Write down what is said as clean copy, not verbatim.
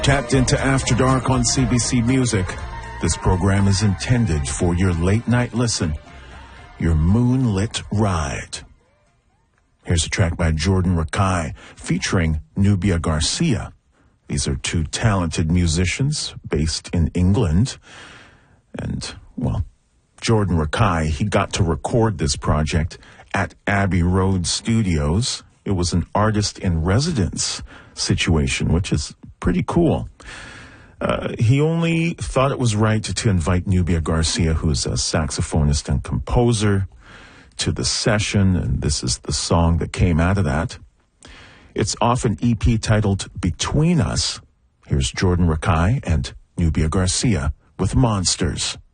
Tapped into After Dark on CBC Music. This program is intended for your late night listen, your moonlit ride. Here's a track by Jordan Rakei featuring Nubia Garcia. These are two talented musicians based in England. And, well, Jordan Rakei, he got to record this project at Abbey Road Studios. It was an artist in residence situation, which is pretty cool. He only thought it was right to invite Nubia Garcia, who's a saxophonist and composer, to the session, and this is the song that came out of that. It's off an EP titled Between Us. Here's Jordan Rakei and Nubia Garcia with Monsters.